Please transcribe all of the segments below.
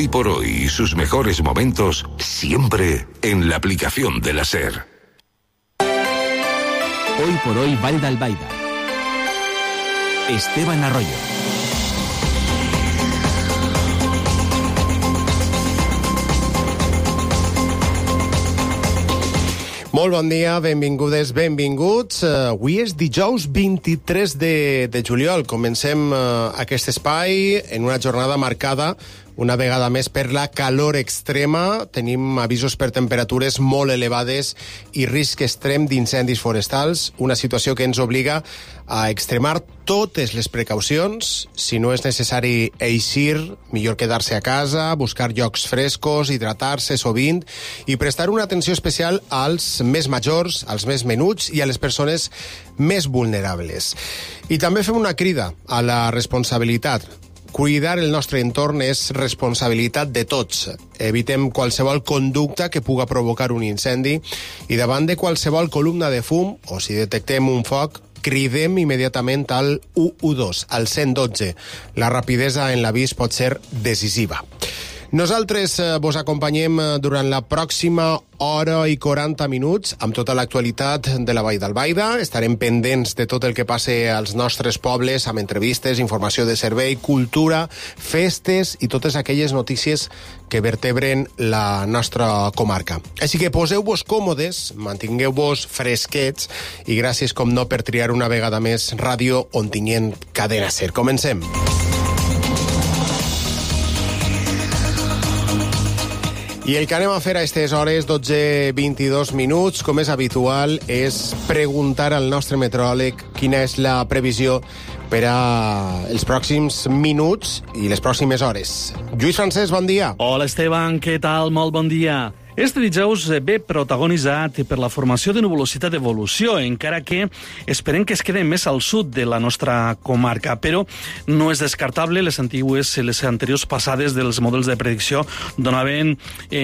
Hoy por hoy y sus mejores momentos siempre en la aplicación de la SER. Hoy por hoy Vall d'Albaida. Esteban Arroyo. Molt bon dia, benvingudes, benvinguts. Avui és dijous 23 de juliol. Comencem aquest espai en una jornada marcada una vegada més per la calor extrema. Tenim avisos per temperatures molt elevades i risc extrem d'incendis forestals, una situació que ens obliga a extremar totes les precaucions. Si no és necessari eixir, millor quedar-se a casa, buscar llocs frescos, hidratar-se sovint i prestar una atenció especial als més majors, als més menuts i a les persones més vulnerables. I també fem una crida a la responsabilitat. Cuidar el nostre entorn és responsabilitat de tots. Evitem qualsevol conducta que puga provocar un incendi i davant de qualsevol columna de fum o si detectem un foc, cridem immediatament al 112, al 112. La rapidesa en l'avís pot ser decisiva. Nosaltres vos acompanyem durant la pròxima hora i 40 minuts amb tota l'actualitat de la Vall d'Albaida. Estarem pendents de tot el que passe als nostres pobles, amb entrevistes, informació de servei, cultura, festes i totes aquelles notícies que vertebren la nostra comarca. Així que poseu-vos còmodes, mantingueu-vos fresquets i gràcies, com no, per triar una vegada més Ràdio Ontinyent Cadena SER. Comencem. I el que anem a fer a aquestes hores, 12:22 minuts, com és habitual, és preguntar al nostre meteoròleg quina és la previsió per a els pròxims minuts i les pròximes hores. Lluís Francesc, bon dia. Hola, Esteban, què tal? Molt bon dia. Este dijous ve protagonitzat per la formació de nuvolositat d'evolució, encara que esperem que es quede més al sud de la nostra comarca, però no és descartable. Les anteriors passades dels models de predicció donaven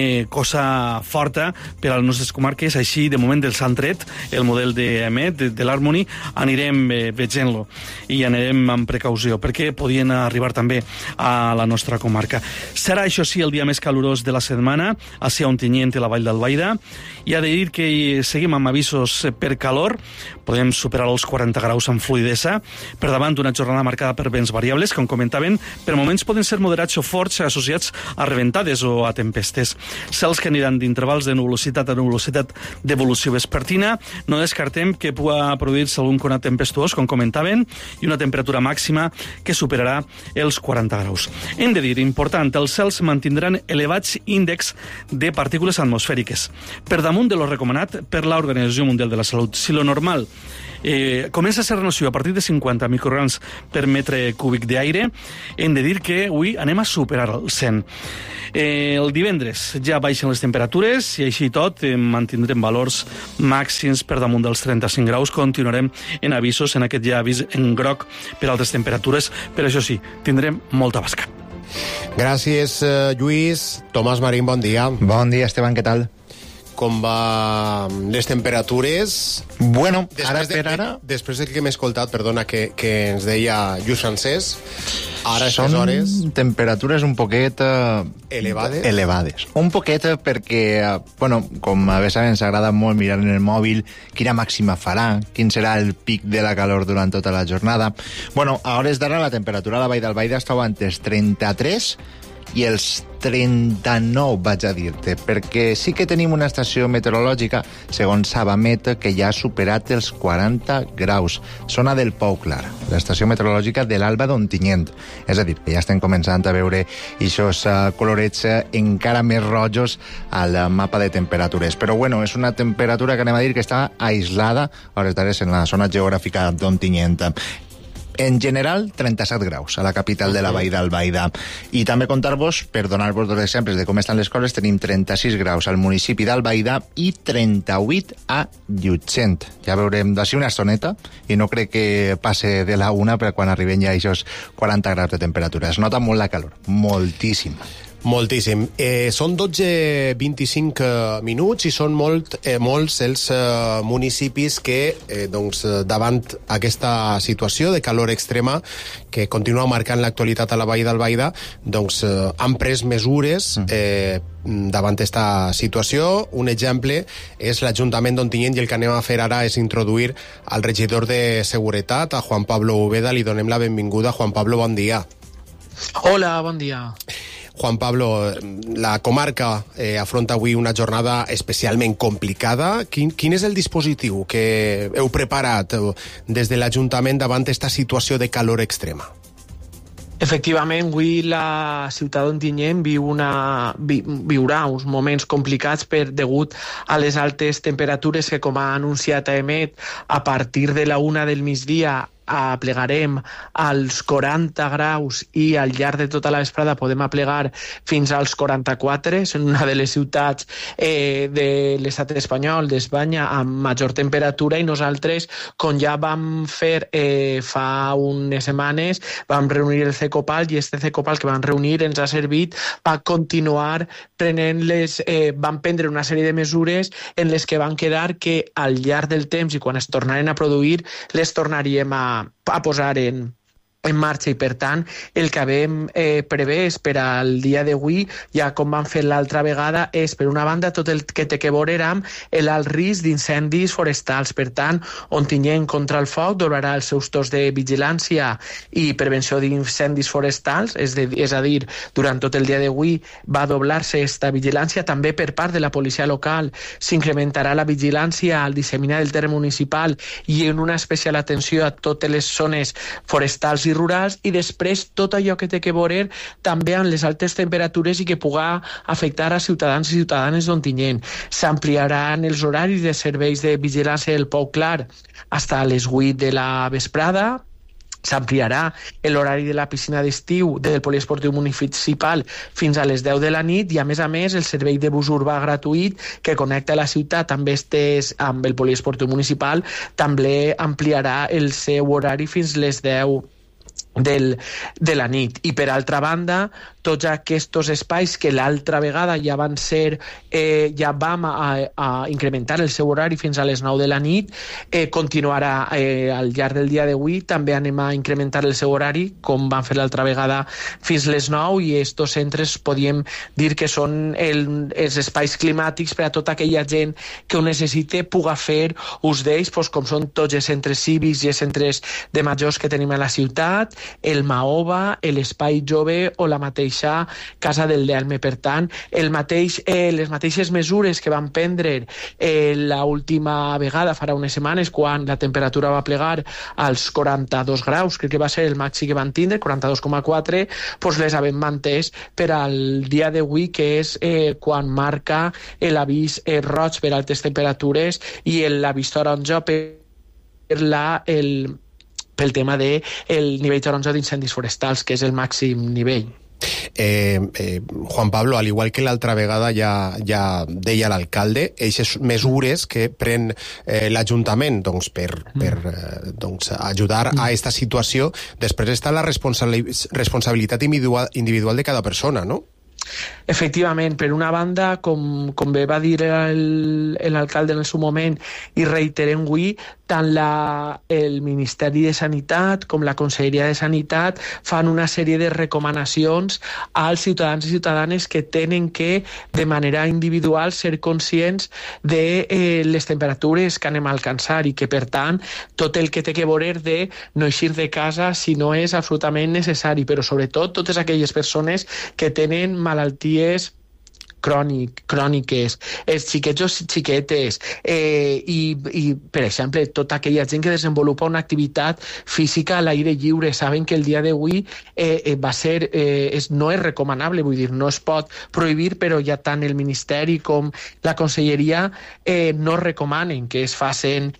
cosa forta per a les nostres comarques, així de moment dels han tret el model de l'Harmony, anirem veient-lo i anirem amb precaució, perquè podien arribar també a la nostra comarca. Serà, això sí, el dia més calorós de la setmana, a Ontinyent i la Vall d'Albaida. I ha de dir que seguim amb avisos per calor. Podem superar els 40 graus amb fluidesa, per davant d'una jornada marcada per vents variables, com comentaven, per moments poden ser moderats o forts associats a reventades o a tempestes. Cels que aniran d'intervals de nuvolositat a nuvolositat d'evolució vespertina. No descartem que pugui produir-se algun conat tempestuós, com comentaven, i una temperatura màxima que superarà els 40 graus. Hem de dir, important, els cels mantindran elevats índexs de partícules atmosfèriques, per damunt de lo recomanat per l'Organització Mundial de la Salut. Si lo normal comença a ser nociu a partir de 50 micrograms per metre cúbic d'aire, hem de dir que avui anem a superar el 100. El divendres ja baixen les temperatures i així tot mantindrem valors màxims per damunt dels 35 graus. Continuarem en avisos, en aquest ja avís en groc per altres temperatures, però això sí, tindrem molta basca. Gràcies, Lluís. Tomàs Marín, bon dia. Bon dia, Esteban, què tal? Com va les temperatures? Bueno, ara per ara... Després del que m'he escoltat, perdona, que ens deia Lluís Francesc, ara són hores... temperatures un poquet... elevades? Elevades. Un poquet perquè, bueno, com a vegades ens agrada molt mirar en el mòbil quina màxima farà, quin serà el pic de la calor durant tota la jornada. Bueno, a hores d'ara la temperatura a la Vall d'Albaida estava entre els 33 i els 39, vaig a dir-te, perquè sí que tenim una estació meteorològica, segons Sabamet, que ja ha superat els 40 graus. Zona del Pou Clar, l'estació meteorològica de l'Alba d'Ontinyent. És a dir, que ja estem començant a veure aquests colorets encara més rojos al mapa de temperatures. Però bueno, és una temperatura que anem a dir que està aislada, a hores d'ara, en la zona geogràfica d'Ontinyent. En general, 37 graus a la capital de la Vall d'Albaida. I també contar-vos, per donar-vos dos exemples de com estan les coses, tenim 36 graus al municipi d'Albaida i 38 a Llutxent. Ja veurem d'ací una estoneta, i no crec que passe de la una per quan arriben ja aquests 40 graus de temperatura. Es nota molt la calor, moltíssim. Moltíssim. Són 12:25 minuts i són molts els municipis que, davant aquesta situació de calor extrema que continua marcant l'actualitat a la Vall d'Albaida, han pres mesures davant aquesta situació. Un exemple és l'Ajuntament d'Ontinyent, i el que anem a fer ara és introduir al regidor de Seguretat, a Juan Pablo Ubeda. Li donem la benvinguda. Juan Pablo, bon dia. Hola, bon dia. Juan Pablo, la comarca afronta avui una jornada especialment complicada. Quin és el dispositiu que heu preparat des de l'Ajuntament davant aquesta situació de calor extrema? Efectivament, avui la ciutat d'Ontinyent viurà uns moments complicats degut a les altes temperatures que, com ha anunciat EMET, a partir de la 1 del migdia aplegarem als 40 graus i al llarg de tota la vesprada podem aplegar fins als 44. És una de les ciutats de l'estat espanyol, d'Espanya, amb major temperatura, i nosaltres, com ja vam fer fa unes setmanes, vam reunir el CECOPAL, i este CECOPAL que vam reunir ens ha servit per continuar vam prendre una sèrie de mesures en les que van quedar que al llarg del temps, i quan es tornaren a produir, les tornaríem a posar en marxa, i per tant el que vam prevés per al dia d'avui, ja com vam fer l'altra vegada, és per una banda tot el que té que veure amb l'alt risc d'incendis forestals. Per tant, Ontinyent contra el foc doblarà els seus torns de vigilància i prevenció d'incendis forestals, és a dir, durant tot el dia d'avui va doblar-se aquesta vigilància. També per part de la policia local s'incrementarà la vigilància al disseminar del terme municipal i en una especial atenció a totes les zones forestals i rurals, i després tot allò que té que veure també amb les altes temperatures i que puga afectar a ciutadans i ciutadanes d'Ontinyent. S'ampliaran els horaris de serveis de vigilància del Pou Clar fins a les 8 de la vesprada. S'ampliarà l'horari de la piscina d'estiu del poliesportiu municipal fins a les 10 de la nit, i a més, el servei de bus urbà gratuït que connecta la ciutat amb el poliesportiu municipal també ampliarà el seu horari fins les 10 de la nit. I per altra banda, tots aquests espais que l'altra vegada ja van ser ja vam a incrementar el seu horari fins a les 9 de la nit, continuarà al llarg del dia d'avui. També anem a incrementar el seu horari, com vam fer l'altra vegada, fins les 9, i aquests centres podríem dir que són els espais climàtics per a tota aquella gent que ho necessite puga fer ús d'ells, com són tots els centres cívics i els centres de majors que tenim a la ciutat, el Mahova, l'Espai Jove o la mateixa Casa del Delme. Per tant, les mateixes mesures que van prendre l'última vegada, farà unes setmanes, quan la temperatura va plegar als 42 graus, crec que va ser el màxim que van tindre, 42,4, les havem mantès per al dia d'avui, que és quan marca l'avís roig per altes temperatures i l'avís taronja pel tema del nivell taronja d'incendis forestals, que és el màxim nivell. Juan Pablo, al igual que l'altra vegada ja deia l'alcalde, aquestes mesures que pren l'Ajuntament per ajudar a aquesta situació, després està la responsabilitat individual de cada persona, no? Efectivament, per una banda, com bé va dir l'alcalde en el seu moment, i reiterem avui, tant el Ministeri de Sanitat com la Conselleria de Sanitat fan una sèrie de recomanacions als ciutadans i ciutadanes que tenen que, de manera individual, ser conscients de les temperatures que anem a alcançar, i que, per tant, tot el que té que veure de no eixir de casa si no és absolutament necessari, però sobretot totes aquelles persones que tenen malalties cròniques, els xiquets o xiquetes, i per exemple tota aquella gent que desenvolupa una activitat física a l'aire lliure. Saben que el dia d'avui no és recomanable, vull dir, no es pot prohibir, però ja tant el Ministeri com la Conselleria no recomanen que es facin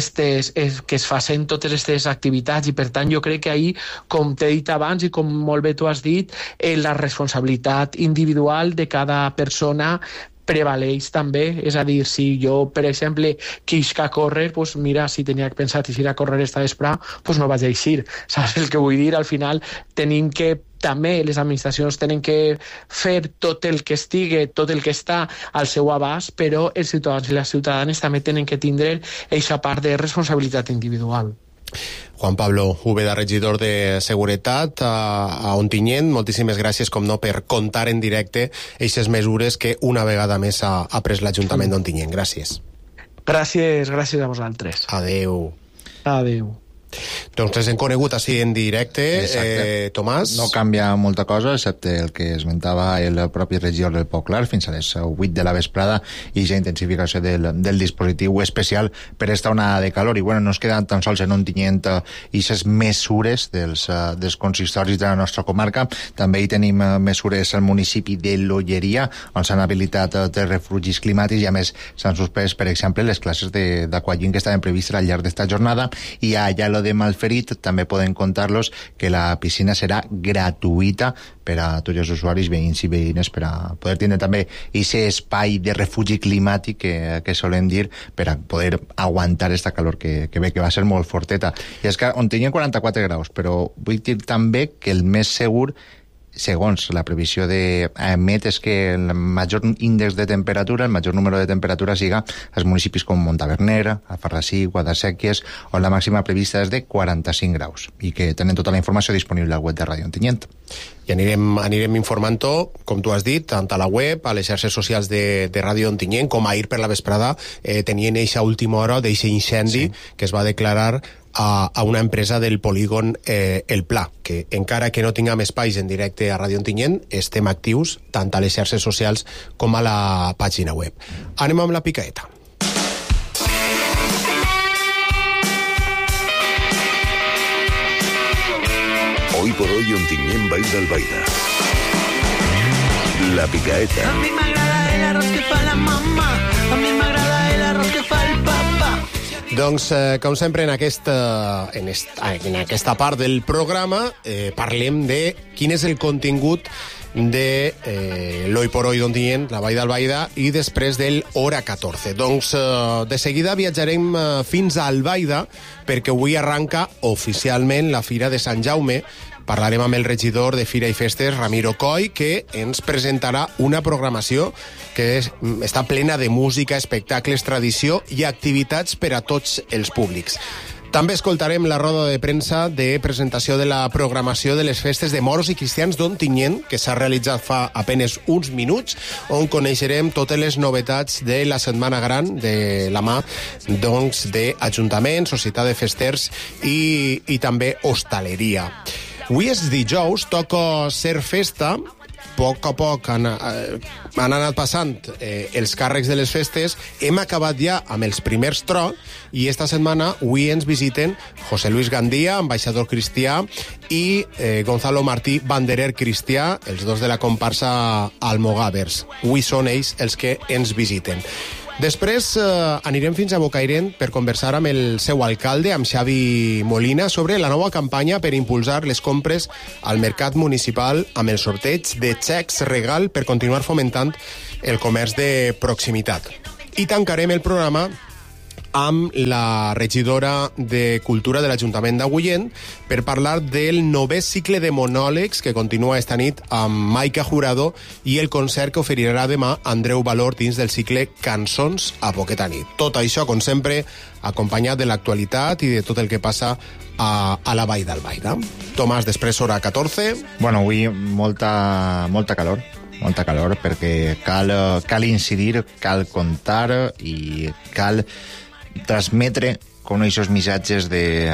totes aquestes activitats, i per tant jo crec que ahir, com t'he dit abans i com molt bé tu has dit, la responsabilitat individual de cada persona prevaleix també, és a dir, si jo, per exemple, quisc a córrer, pues mira, si tenia pensat ir a córrer esta vesprà, pues no vaig a eixir, saps el que vull dir? Al final tenim que també les administracions tenen que fer tot el que estigui, tot el que està al seu abast, però els ciutadans i les ciutadanes també tenen que tindre aquesta part de responsabilitat individual. Juan Pablo Úbeda, regidor de Seguretat a Ontinyent, moltíssimes gràcies, com no, per contar en directe aquestes mesures que una vegada més ha pres l'Ajuntament d'Ontinyent. Gràcies. Gràcies a vosaltres. Adeu. Adeu. Doncs les hem conegut així en directe, Tomàs. No canvia molta cosa, excepte el que esmentava el propi regidor del Pau Clar, fins a les 8 de la vesprada, i ja intensificació del dispositiu especial per esta onada de calor. I bueno, no es queden tan sols en Ontinyent aquestes mesures dels consistoris de la nostra comarca, també hi tenim mesures al municipi de l'Olleria, on s'han habilitat refugis climàtics, i a més s'han suspès, per exemple, les classes d'aquagym que estaven previstes al llarg d'esta jornada, i allà lo de Malferit també poden contar-los que la piscina serà gratuïta per a tots els usuaris, veïns i veïnes, per a poder tindre també aquest espai de refugi climàtic que solem dir, per a poder aguantar esta calor que ve, que va ser molt forteta. I és que on tenien 44 graus, però vull dir també que el més segur, segons la previsió d'EMET, és que el major índex de temperatura, el major número de temperatura siga als municipis com Montaverner, Alfarrasí, Guadasséquies, on la màxima prevista és de 45 graus, i que tenen tota la informació disponible al web de Ràdio Ontinyent. I anirem informant-ho, com tu has dit, tant a la web, a les xarxes socials de Ràdio Ontinyent, com ahir per la vesprada tenien eixa última hora d'eixe incendi que es va declarar a una empresa del polígon El Pla, que encara que no tinguem espais en directe a Ràdio Ontinyent, estem actius tant a les xarxes socials com a la pàgina web. Anem amb la picaeta. Hoy por hoy Ontinyent Valls d'Albaida. La picaeta. A mi m'agrada el arroz que fa la mamá, a mi m'agrada el arroz que fa el papá. Doncs, com sempre, en aquesta part del programa parlem de quin és el contingut de l'Hoy por Hoy d'Ontinyent, la Vall d'Albaida, i després del Hora 14. Doncs, de seguida viatjarem fins a Albaida, perquè avui arranca oficialment la Fira de Sant Jaume. Parlarem amb el regidor de Fira i Festes, Ramiro Coy, que ens presentarà una programació que està plena de música, espectacles, tradició i activitats per a tots els públics. També escoltarem la roda de premsa de presentació de la programació de les festes de moros i cristians d'Ontinyent, que s'ha realitzat fa apenes uns minuts, on coneixerem totes les novetats de la Setmana Gran, de la mà doncs, d'Ajuntament, Societat de Festers i també hostaleria. Avui és dijous, toca ser festa. A poc a poc han anat passant els càrrecs de les festes. Hem acabat ja amb els primers tros i esta setmana avui ens visiten José Luis Gandía, ambaixador cristià, i Gonzalo Martí, banderer cristià, els dos de la comparsa Almogàvers. Avui són ells els que ens visiten. Després anirem fins a Bocairent per conversar amb el seu alcalde, amb Xavi Molina, sobre la nova campanya per impulsar les compres al mercat municipal amb el sorteig de xecs regal per continuar fomentant el comerç de proximitat. I tancarem el programa amb la regidora de Cultura de l'Ajuntament d'Agullent per parlar del 9è cicle de monòlegs que continua esta nit amb Maica Jurado i el concert que oferirà demà Andreu Valor dins del cicle Cançons a poqueta nit. Tot això, com sempre, acompanyat de l'actualitat i de tot el que passa a la Vall d'Albaida. Tomàs, després hora 14. Bueno, avui molta calor perquè cal incidir, cal contar i cal transmetre con aquests missatges de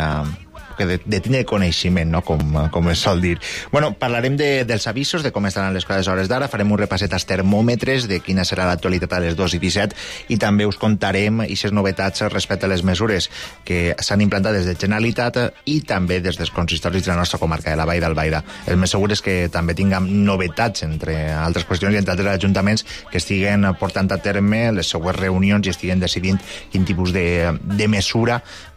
tindre coneixement, no? com es sol dir. Bueno, parlarem dels avisos, de com estaran les coses a hores d'ara, farem un repasset als termòmetres, de quina serà l'actualitat a les 2:17, i també us contarem aquestes novetats respecte a les mesures que s'han implantat des de Generalitat i també des dels consistoris de la nostra comarca, de la Vall d'Albaida. El més segur és que també tinguem novetats, entre altres qüestions, i entre altres ajuntaments que estiguen portant a terme les seues reunions i estiguen decidint quin tipus de mesura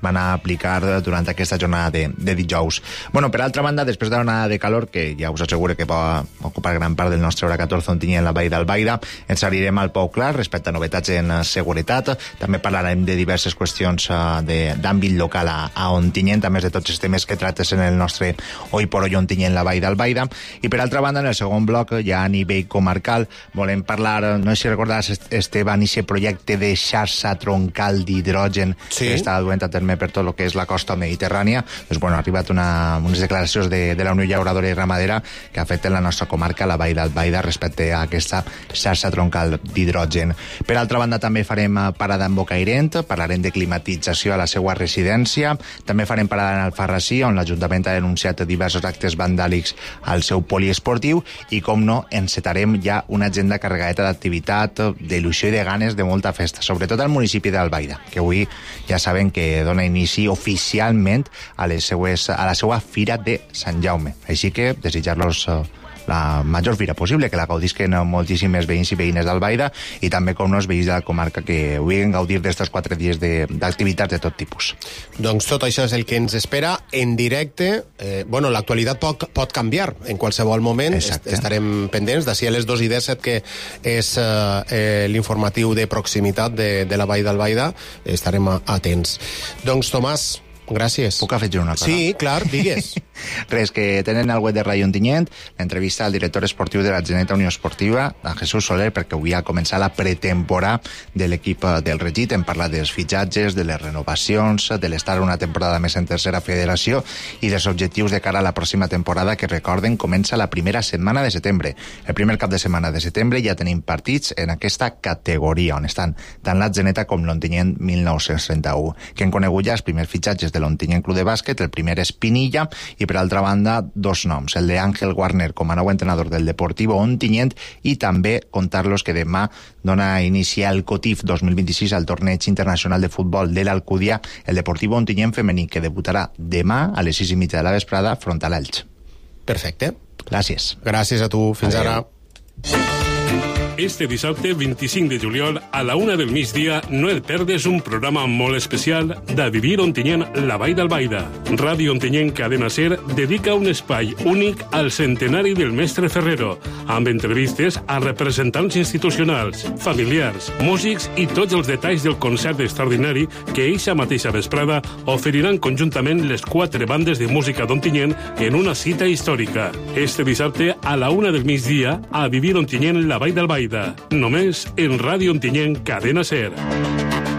van a aplicar durant aquesta jornada de dijous. Bueno, per altra banda, després de l'onada de calor, que ja us asseguro que va ocupar gran part del nostre hora 14 Ontinyent en la Vall d'Albaida, ens anirem al Pau Clar respecte a novetats en seguretat. També parlarem de diverses qüestions d'àmbit local a Ontinyent, a més de tots els temes que trates en el nostre Hoy por Hoy Ontinyent la Vall d'Albaida. I per altra banda, en el segon bloc, ja a nivell comarcal, volem parlar, no sé si recordaràs, Esteban, aquest projecte de xarxa troncal d'hidrogen que està duent a terme per tot el que és la costa mediterrània. Doncs, bueno, ha arribat unes declaracions de la Unió Llauradora i Ramadera que afecten la nostra comarca, la Vall d'Albaida, respecte a aquesta xarxa troncal d'hidrogen. Per altra banda, també farem parada en Bocairent, parlarem de climatització a la seva residència, també farem parada en Alfarrasí, on l'Ajuntament ha denunciat diversos actes vandàlics al seu poliesportiu, i, com no, encetarem ja una agenda carregadeta d'activitat, d'il·lusió i de ganes de molta festa, sobretot al municipi d'Albaida, que avui ja saben que dona inici oficialment a la seva Fira de Sant Jaume. Així que desitjar-los la major fira possible, que la gaudisquen moltíssimes veïns i veïnes d'Albaida, i també, com no, els veïns de la comarca que vulguin gaudir d'estos 4 dies d'activitats de tot tipus. Doncs tot això és el que ens espera en directe. Bueno, l'actualitat pot canviar en qualsevol moment. Estarem pendents d'ací a les 2:17, que és l'informatiu de proximitat de la Vall d'Albaida. Estarem atents. Doncs, Tomàs, gràcies. Puc afegir una cosa? Sí, clar, digues. Res, que tenen al web de Ràdio Ontinyent l'entrevista al director esportiu de la Geneta Unió Esportiva, a Jesús Soler, perquè avui ha començat la pretemporada de l'equip del Regit. Hem parlat dels fitxatges, de les renovacions, de l'estar una temporada més en tercera federació i dels objectius de cara a la pròxima temporada, que, recorden, comença la primera setmana de setembre. El primer cap de setmana de setembre ja tenim partits en aquesta categoria, on estan tant la Geneta com l'Ontinyent 1931, que hem conegut ja els primers fitxatges de l'Ontinyent Club de Bàsquet. El primer és Pinilla, i per altra banda, 2 noms, el de Ángel Warner com a nou entrenador del Deportivo Ontinyent, i també contar-los que demà dona inici al COTIF 2026, al torneig internacional de futbol de l'Alcúdia, el Deportivo Ontinyent femení, que debutarà demà a les 6:30 de la vesprada front a l'Elx. Perfecte. Gràcies. Gràcies a tu. Fins ara. Este dissabte 25 de juliol a la 1 del migdia no et perdes un programa molt especial de Vivir Ontinyent, la Vall d'Albaida. Ràdio Ontinyent Cadena Ser dedica un espai únic al centenari del mestre Ferrero, amb entrevistes a representants institucionals, familiars, músics i tots els detalls del concert extraordinari que eixa mateixa vesprada oferiran conjuntament les 4 bandes de música d'Ontinyent en una cita històrica. Este dissabte a la 1 del migdia a Vivir Ontinyent, la Vall d'Albaida. Només en Ràdio Ontinyent Cadena Ser.